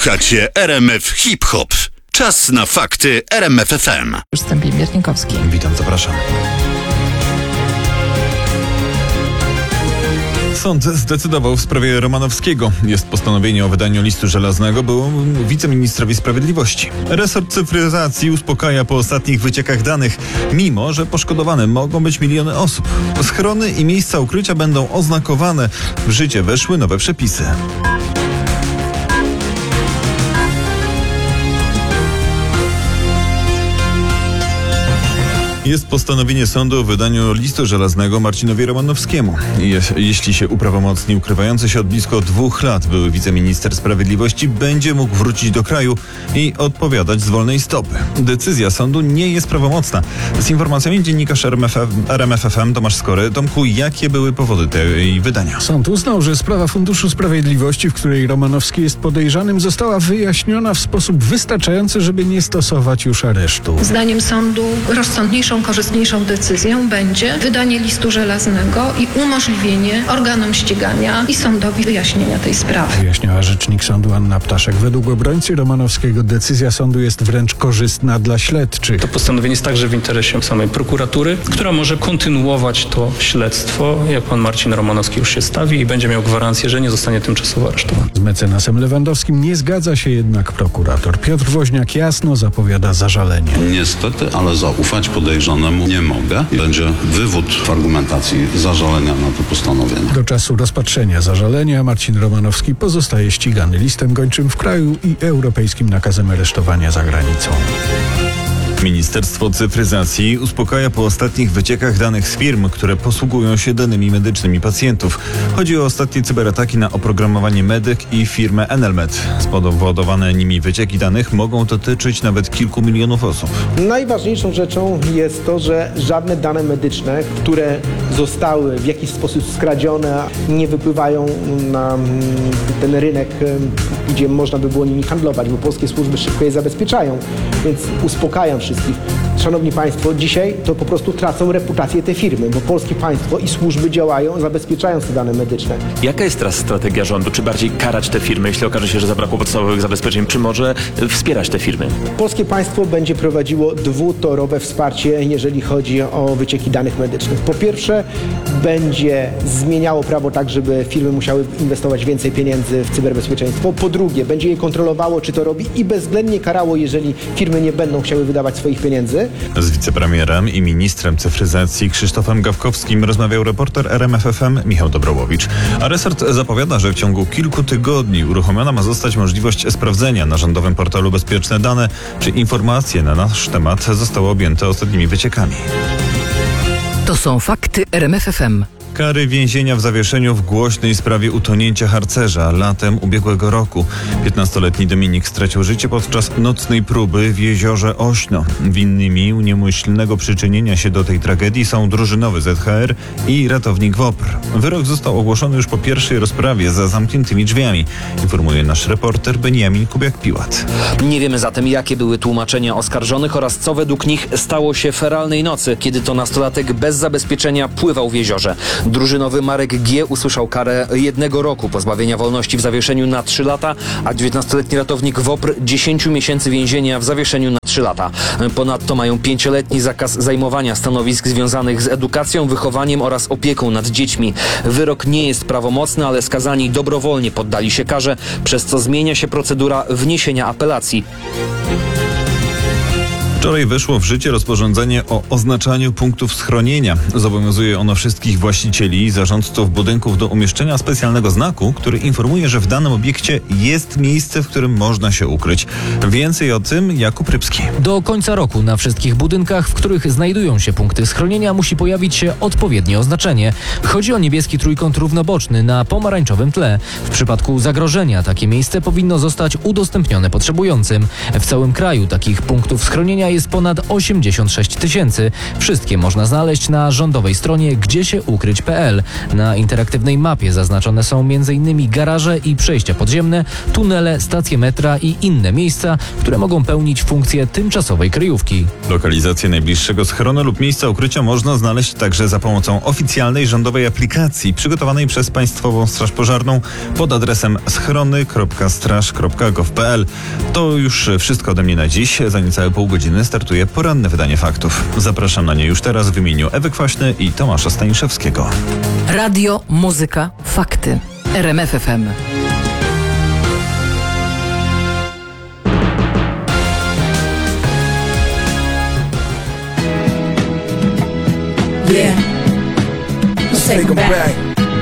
Słuchacie RMF Hip Hop. Czas na fakty RMF FM. Wstępie Biernikowski. Witam, zapraszam. Sąd zdecydował w sprawie Romanowskiego. Jest postanowienie o wydaniu listu żelaznego byłemu wiceministrowi sprawiedliwości. Resort cyfryzacji uspokaja po ostatnich wyciekach danych, mimo że poszkodowane mogą być miliony osób. Schrony i miejsca ukrycia będą oznakowane. W życie weszły nowe przepisy. Jest postanowienie sądu o wydaniu listu żelaznego Marcinowi Romanowskiemu. Jeśli się uprawomocni, ukrywający się od blisko 2 lat były wiceminister sprawiedliwości będzie mógł wrócić do kraju i odpowiadać z wolnej stopy. Decyzja sądu nie jest prawomocna. Z informacjami dziennikarz RMF FM Tomasz Skory. Tomku, jakie były powody tej wydania? Sąd uznał, że sprawa Funduszu Sprawiedliwości, w której Romanowski jest podejrzanym, została wyjaśniona w sposób wystarczający, żeby nie stosować już aresztu. Zdaniem sądu rozsądniejszą, korzystniejszą decyzją będzie wydanie listu żelaznego i umożliwienie organom ścigania i sądowi wyjaśnienia tej sprawy. Wyjaśniała rzecznik sądu Anna Ptaszek. Według obrońcy Romanowskiego decyzja sądu jest wręcz korzystna dla śledczych. To postanowienie jest także w interesie samej prokuratury, która może kontynuować to śledztwo, jak pan Marcin Romanowski już się stawi i będzie miał gwarancję, że nie zostanie tymczasowo aresztowany. Z mecenasem Lewandowskim nie zgadza się jednak prokurator. Piotr Woźniak jasno zapowiada zażalenie. Niestety, ale zaufać podejrzanemu nie mogę. Będzie wywód w argumentacji zażalenia na to postanowienie. Do czasu rozpatrzenia zażalenia Marcin Romanowski pozostaje ścigany listem gończym w kraju i europejskim nakazem aresztowania za granicą. Ministerstwo Cyfryzacji uspokaja po ostatnich wyciekach danych z firm, które posługują się danymi medycznymi pacjentów. Chodzi o ostatnie cyberataki na oprogramowanie Medyk i firmę Enelmed. Spowodowane nimi wycieki danych mogą dotyczyć nawet kilku milionów osób. Najważniejszą rzeczą jest to, że żadne dane medyczne, które zostały w jakiś sposób skradzione, nie wypływają na ten rynek, gdzie można by było nimi handlować, bo polskie służby szybko je zabezpieczają. Więc uspokajam wszystkich. Szanowni Państwo, dzisiaj to po prostu tracą reputację te firmy, bo polskie państwo i służby działają, zabezpieczając te dane medyczne. Jaka jest teraz strategia rządu? Czy bardziej karać te firmy, jeśli okaże się, że zabrakło podstawowych zabezpieczeń, czy może wspierać te firmy? Polskie państwo będzie prowadziło dwutorowe wsparcie, jeżeli chodzi o wycieki danych medycznych. Po pierwsze, będzie zmieniało prawo tak, żeby firmy musiały inwestować więcej pieniędzy w cyberbezpieczeństwo. Po drugie, będzie je kontrolowało, czy to robi i bezwzględnie karało, jeżeli firmy nie będą chciały wydawać swoich pieniędzy. Z wicepremierem i ministrem cyfryzacji Krzysztofem Gawkowskim rozmawiał reporter RMF FM Michał Dobrołowicz. A resort zapowiada, że w ciągu kilku tygodni uruchomiona ma zostać możliwość sprawdzenia na rządowym portalu Bezpieczne Dane, czy informacje na nasz temat zostały objęte ostatnimi wyciekami. To są fakty RMF FM. Kary więzienia w zawieszeniu w głośnej sprawie utonięcia harcerza latem ubiegłego roku. 15-letni Dominik stracił życie podczas nocnej próby w jeziorze Ośno. Winnymi nieumyślnego przyczynienia się do tej tragedii są drużynowy ZHR i ratownik WOPR. Wyrok został ogłoszony już po pierwszej rozprawie za zamkniętymi drzwiami, informuje nasz reporter Beniamin Kubiak-Piłat. Nie wiemy zatem, jakie były tłumaczenia oskarżonych oraz co według nich stało się feralnej nocy, kiedy to nastolatek bez zabezpieczenia pływał w jeziorze. Drużynowy Marek G. usłyszał karę 1 roku pozbawienia wolności w zawieszeniu na 3 lata, a 19-letni ratownik WOPR 10 miesięcy więzienia w zawieszeniu na 3 lata. Ponadto mają 5-letni zakaz zajmowania stanowisk związanych z edukacją, wychowaniem oraz opieką nad dziećmi. Wyrok nie jest prawomocny, ale skazani dobrowolnie poddali się karze, przez co zmienia się procedura wniesienia apelacji. Wczoraj weszło w życie rozporządzenie o oznaczaniu punktów schronienia. Zobowiązuje ono wszystkich właścicieli i zarządców budynków do umieszczenia specjalnego znaku, który informuje, że w danym obiekcie jest miejsce, w którym można się ukryć. Więcej o tym Jakub Rybski. Do końca roku na wszystkich budynkach, w których znajdują się punkty schronienia, musi pojawić się odpowiednie oznaczenie. Chodzi o niebieski trójkąt równoboczny na pomarańczowym tle. W przypadku zagrożenia takie miejsce powinno zostać udostępnione potrzebującym. W całym kraju takich punktów schronienia jest ponad 86 tysięcy. Wszystkie można znaleźć na rządowej stronie gdziesieukryć.pl. Na interaktywnej mapie zaznaczone są m.in. garaże i przejścia podziemne, tunele, stacje metra i inne miejsca, które mogą pełnić funkcję tymczasowej kryjówki. Lokalizację najbliższego schronu lub miejsca ukrycia można znaleźć także za pomocą oficjalnej rządowej aplikacji przygotowanej przez Państwową Straż Pożarną pod adresem schrony.straż.gov.pl. To już wszystko ode mnie na dziś. Za niecałe pół godziny startuje poranne wydanie faktów. Zapraszam na nie już teraz w imieniu Ewy Kwaśny i Tomasza Staniszewskiego. Radio, muzyka, fakty. RMF FM. Yeah, let's take 'em back.